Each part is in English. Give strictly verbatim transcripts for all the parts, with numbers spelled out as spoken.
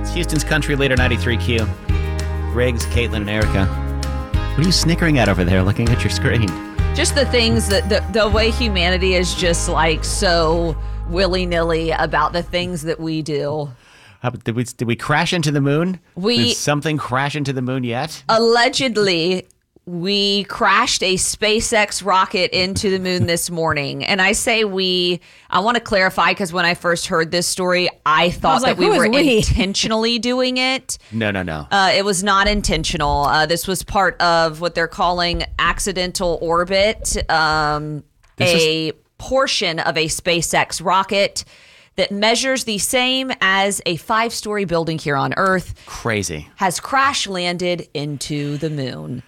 Houston's Country Leader ninety-three Q. Riggs, Caitlin, and Erica. What are you snickering at over there looking at your screen? Just the things that the, the way humanity is just like so willy-nilly about the things that we do. How, did we did we crash into the moon? We did something crash into the moon yet? Allegedly, we crashed a SpaceX rocket into the moon this morning. And I say we, I want to clarify because when I first heard this story, I thought I that like, we who is were we? intentionally doing it. No, no, no. Uh, it was not intentional. Uh, this was part of what they're calling accidental orbit, um, a portion of a SpaceX rocket that measures the same as a five-story building here on Earth. Crazy. Has crash landed into the moon.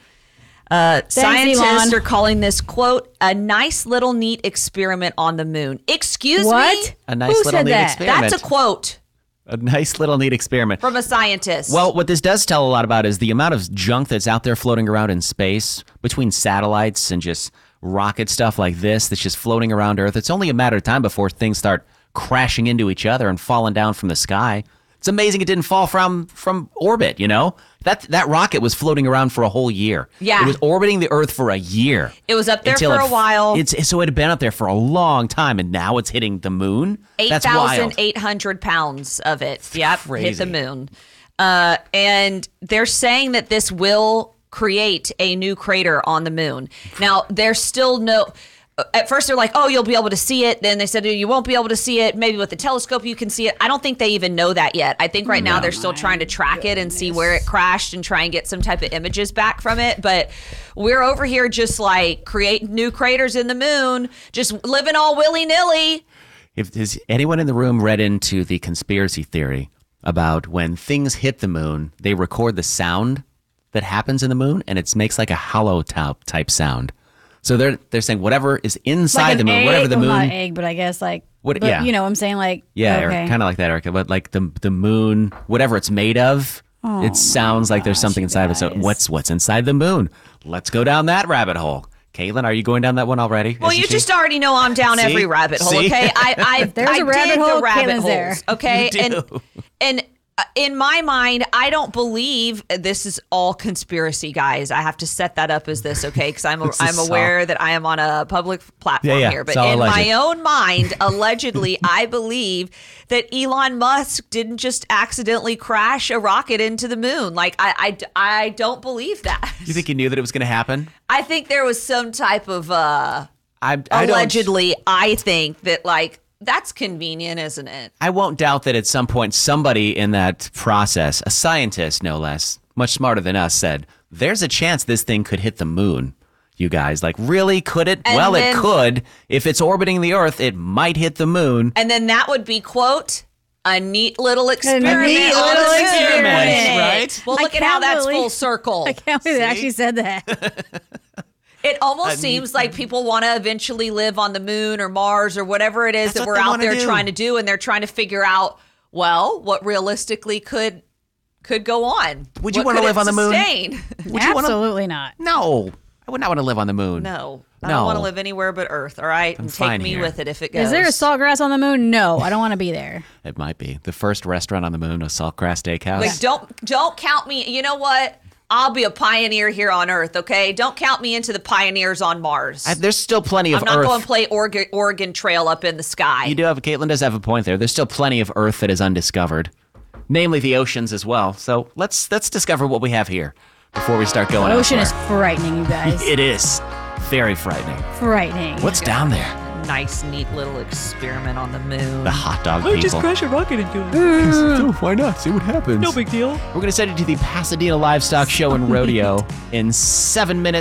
Uh, Thanks, scientists Elon. are calling this, quote, a nice little neat experiment on the moon. Excuse What? me? A nice Who little said neat that? experiment. That's a quote A nice little neat experiment. from a scientist. Well, what this does tell a lot about is the amount of junk that's out there floating around in space between satellites and just rocket stuff like this that's just floating around Earth. It's only a matter of time before things start crashing into each other and falling down from the sky. It's amazing it didn't fall from from orbit, you know? That that rocket was floating around for a whole year. Yeah. It was orbiting the Earth for a year. It was up there Until for it a f- while. It's so it had been up there for a long time, and now it's hitting the moon. eight That's thousand wild. eight hundred pounds of it. Yep, hit crazy. the moon. Uh, and they're saying that this will create a new crater on the moon. Now, there's still no... At first, they're like, oh, you'll be able to see it. Then they said, you won't be able to see it. Maybe with the telescope you can see it. I don't think they even know that yet. I think right now they're still trying to track it and see where it crashed and try and get some type of images back from it. But we're over here just like creating new craters in the moon, just living all willy-nilly. If has anyone in the room read into the conspiracy theory about when things hit the moon, they record the sound that happens in the moon, and it makes like a hollow type type sound. So they're they're saying whatever is inside Like the an moon, egg, whatever the well, moon, not egg, but I guess like, What- but, yeah. you know what I'm saying? Like, yeah, okay. or kind of like that, Erica. But like the the moon, whatever it's made of, it sounds like there's something you inside of it. So guys. what's what's inside the moon? Let's go down that rabbit hole. Caitlin, are you going down that one already? Well, Isn't you she? just already know I'm down See? every rabbit hole, See? okay? I, I, There's I a rabbit dig hole, the rabbit Caitlin's holes, there. okay? You And do. and uh, in my mind, I don't believe this is all conspiracy, guys. I have to set that up as this, okay? Because I'm This I'm is all- aware that I am on a public platform Yeah, yeah, here, but it's all in my alleged. own mind, allegedly, I believe that Elon Musk didn't just accidentally crash a rocket into the moon. Like I, I, I don't believe that. You think you knew that it was going to happen? I think there was some type of uh, I, I don't- allegedly. I think that like that's convenient, isn't it? I won't doubt that at some point somebody in that process, a scientist no less, much smarter than us, said, there's a chance this thing could hit the moon. You guys, like, really? Could it? And well, then- it could. If it's orbiting the Earth, it might hit the moon. And then that would be quote a neat little experiment. neat on little the moon, experiment, wouldn't it? right? Well, I look at how can't that's believe- full circle. I can't believe they See? actually said that. It almost A seems neat- like people want to eventually live on the moon or Mars or whatever it is That's that what we're they out wanna there do. trying to do, and they're trying to figure out, well, what realistically could could go on. Would you What wanna could live it on the moon? sustain? Would you wanna- Absolutely not. No, I would not want to live on the moon. No, I No. don't want to live anywhere but Earth. All right, and take fine me here. with it if it goes. Is there a saltgrass on the moon? No, I don't want to be there. It might be. The first restaurant on the moon, a Saltgrass Steakhouse. Like, don't don't count me. You know what? I'll be a pioneer here on Earth. Okay, don't count me into the pioneers on Mars. I- there's still plenty of I'm not Earth. going to play Oregon, Oregon Trail up in the sky. You do have, Caitlin does have a point there. There's still plenty of Earth that is undiscovered, namely the oceans as well. So let's let's discover what we have here before we start going The ocean is elsewhere. frightening, you guys. It is very frightening. frightening. What's down there? Nice, neat little experiment on the moon. The hot dog people. a rocket into it. Why not? See what happens. No big deal. We're going to send you to the Pasadena Livestock Show and Rodeo in seven minutes.